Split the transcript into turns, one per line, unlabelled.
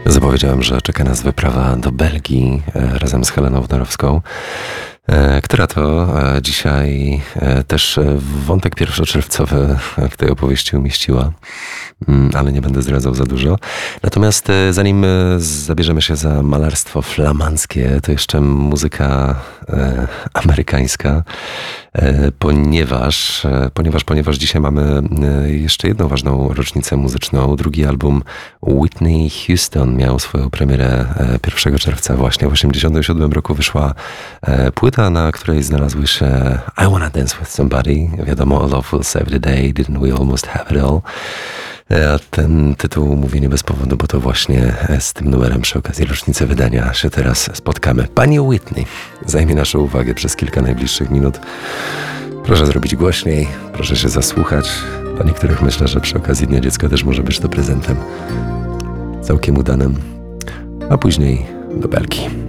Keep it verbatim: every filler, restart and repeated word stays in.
Zapowiedziałem, że czeka nas wyprawa do Belgii e, razem z Heleną Wnorowską, e, która to e, dzisiaj e, też e, wątek pierwszoczerwcowy w tej opowieści umieściła, mm, ale nie będę zdradzał za dużo. Natomiast e, zanim e, zabierzemy się za malarstwo flamandzkie, to jeszcze muzyka e, amerykańska, e, ponieważ, e, ponieważ, ponieważ dzisiaj mamy e, jeszcze jedną ważną rocznicę muzyczną. Drugi album Whitney Houston miał swoją premierę pierwszego czerwca właśnie. W osiemdziesiątym siódmym roku wyszła płyta, na której znalazły się I Wanna Dance With Somebody. Wiadomo, Love Will Save the Day, Didn't We Almost Have It All. A ten tytuł mówię nie bez powodu, bo to właśnie z tym numerem przy okazji rocznicy wydania się teraz spotkamy. Pani Whitney zajmie naszą uwagę przez kilka najbliższych minut. Proszę zrobić głośniej, proszę się zasłuchać. Dla niektórych myślę, że przy okazji Dnia Dziecka też może być to prezentem całkiem udanym, a później do Belgii.